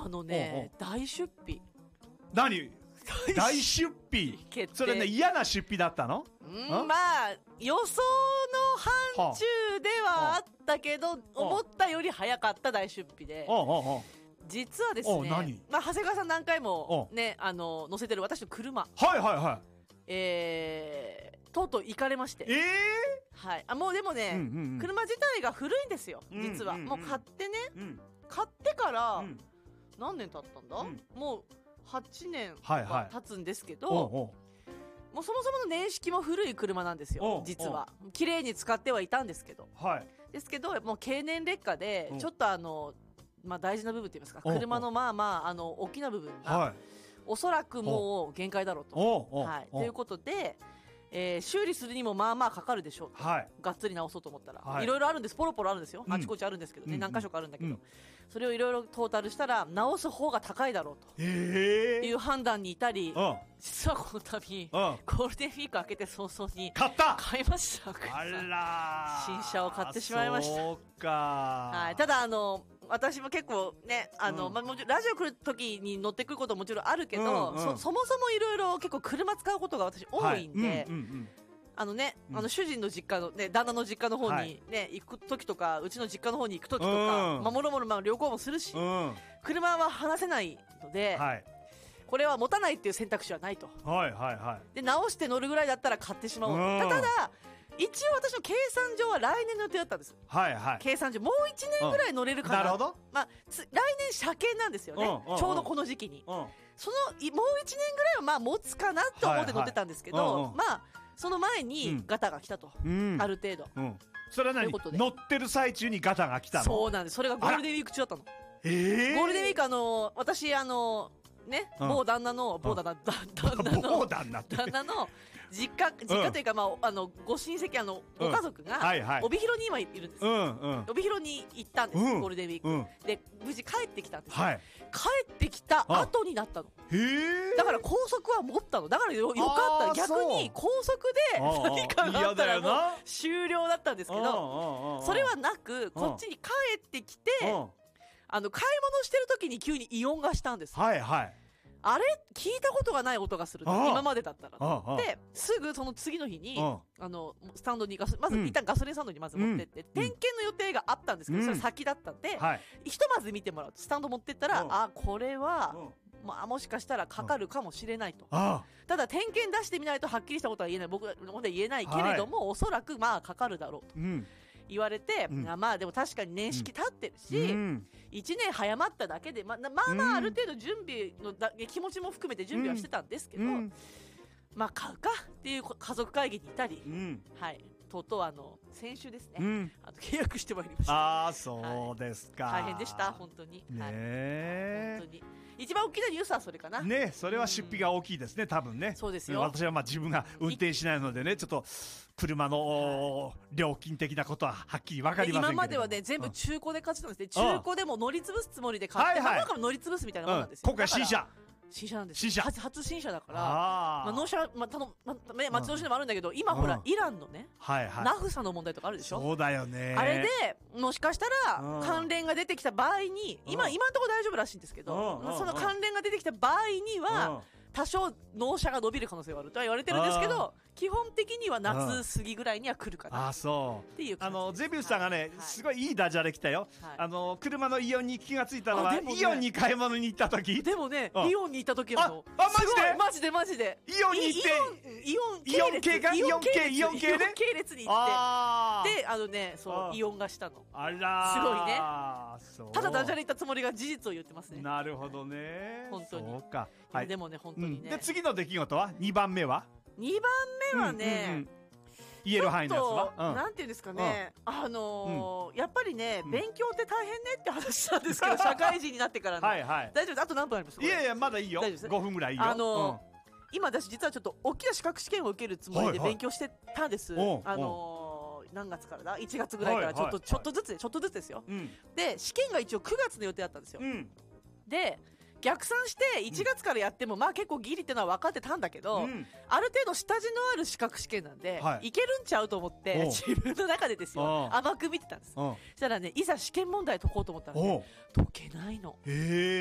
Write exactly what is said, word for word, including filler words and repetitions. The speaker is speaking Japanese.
あのね、 おうおう大出費。 何大出費それね、嫌な出費だったの？ うん、まあ予想の範疇ではあったけど、思ったより早かった大出費で、 おうおうおう実はですお何ね、まあ、長谷川さん何回もね、あの乗せてる私の車、 はいはいはい、 えー、とうとう行かれまして、 えーはい、あもうでもね、 うんうんうん、 車自体が古いんですよ実は、 うんうんうん、 もう買ってね、 うん、 買ってからうん、 何年経ったんだ、 うん、 もうはちねんはいはい経つんですけど、 おうおうもうそもそもの年式も古い車なんですよ実は。綺麗に使ってはいたんですけど、 はい、 ですけどもう経年劣化でうんちょっとあの、まあ、大事な部分といいますか、車のまあまああの大きな部分が、 はい、 おそらくもう限界だろうと、 おうおうはい、 おうということで、えー修理するにもまあまあかかるでしょうと、 はい、 がっつり直そうと思ったら、 はいいろいろあるんです、ポロポロあるんですよ、 うんあちこちあるんですけどね、 うん何箇所かあるんだけど、 うんそれをいろいろトータルしたら直す方が高いだろうとえー、 いう判断に至り、 うん実はこの度、 うん、 ゴールデンウィーク明けて早々に買った買いました。 あら新車を買ってしまいました。 そうか、 はい、ただあの私も結構ねあの、 うんまあ、もちろんラジオ来る時に乗ってくることももちろんあるけど、 うんうんそそもそもいろいろ結構車使うことが私多いんで、 はいうんうんうんあのね、 うんあの主人の実家のね旦那の実家の方はいにね、行く時とかうちの実家の方に行く時とか、 うんまあ、もろもろまあ旅行もするし、 うん車は離せないので、 はいこれは持たないっていう選択肢はないと。 はいはいはいで直して乗るぐらいだったら買ってしまおうと、 うんたただ一応私の計算上は来年の予定だったんです。 はいはい計算上もういちねんぐらい乗れるかな、 なるほど、 まあ、つ来年車検なんですよね、 うんうんちょうどこの時期に、 うんそのいもういちねんぐらいはまあ持つかなと思って乗ってたんですけど、 はいはいうんうんまあその前うにんガタが来たと、 うんある程度、 うん、それは何ということで乗ってる最中にガタが来たの？ そうなんです、それがゴールデンウィーク中だったの。 えー、 ゴールデンウィークあの私あのね、 うん某旦那の某旦那、だ旦那の某旦那って旦那の実家実家というか、まあ、あのご親戚あのご家族が、 うんはいはい帯広に今いるんです、 うんうん帯広に行ったんです、 うんゴールデンウィーク、 うんで無事帰ってきたんです、 はい、 帰ってきた後になったの。 へえだから高速は持ったの。だからよよかあーった。逆に高速であー何かがあったらもう嫌だよな終了だったんですけど、それはなくこっちに帰ってきて、 うんあの買い物してる時に急に異音がしたんです。 はいはいあれ聞いたことがない音がすると、 あー今までだったらあーですぐその次の日にうんあのスタンドにガソまずうん一旦ガソリンスタンドにまず持ってって、点検の予定があったんですけど、 うんそれ先だったんで、 はいひとまず見てもらうとスタンド持ってったら、 うんあこれは、 うんまあ、もしかしたらかかるかもしれないと、 あただ点検出してみないとはっきりしたことは言えない、僕の方では言えないけれども、おそらくまあかかるだろうとうん言われて、 うんあまあでも確かに年式経ってるし、 うんいちねん早まっただけで、まあ、まあまあある程度準備のだ気持ちも含めて準備はしてたんですけど、 うんまあ買うかっていう家族会議にいたり、 うんはい、とうとうあの先週ですね、 うんあの契約してまいりました。 ああそうですか、 大変でした本当に、 ねはい、 え本当に一番大きなニュースはそれかな。 ね、それは出費が大きいですね、多分ね。 そうですよ。 私はまあ自分が運転しないのでね、ちょっと車の料金的なことははっきり分かりませんけれども。 今まではね全部中古で買ってたんですね、 うん中古でも乗り潰すつもりで買って、 はいはいまあ、だから乗り潰すみたいなもんなんですよ、 うん、今回新車新車なんです新車初初新車だから、 あ、 まあ、納車、まあ、頼むまあね、待ち遠しいのもあるんだけど、今ほら、 うんイランのね、 はいはい、 ナフサの問題とかあるでしょ。 そうだよね。 あれでもしかしたうんら関連が出てきた場合に、今うん今のところ大丈夫らしいんですけど、 うんその関連が出てきた場合には、多少納車が伸びる可能性があるとは言われてるんですけど、基本的には夏過ぎぐらいには来るかなあそうっていう感じです。 あのゼビウスさんがね、 はいすごいいいダジャレ来たよ、 はいあの車のイオンに気がついたのは、 あでもねイオンに買い物に行った時でもね、 うんイオンに行った時はもうああマジですごいマジでマジでイオンに行ってイオンイオン系がイオン系列イオン系ねイオン系列に行っあてであのねそうあイオンがしたの。 あらすごいねそうただダジャレ言ったつもりが事実を言ってますね。 なるほどね本当にそうか、 いやでもね本当にね、 うん、で次の出来事はにばんめはにばんめはね、 うんうんうん言える範囲のやつちょっは、 となんていうんですかね、あのーやっぱりね、勉強って大変ねって話なんですけど、社会人になってからのはいはい大丈夫です。あと何分あります？ いやいやまだいいよ大丈夫ですごふんぐらいいいよあのー今私実はちょっと大きな資格試験を受けるつもりではいはい勉強してたんです、 おうあのー何月からだいちがつぐらいからちょっと、 はいはいちょっとずつでちょっとずつですよ。 うんで試験が一応くがつの予定だったんですよ、 うんで逆算していちがつからやっても、まあ結構ギリってのは分かってたんだけど、 うんある程度下地のある資格試験なんで、 はいい、けるんちゃうと思っておう自分の中でですよおう甘く見てたんです。 うんそしたらねいざ試験問題解こうと思ったら、ね、 おう解けないの。 へえ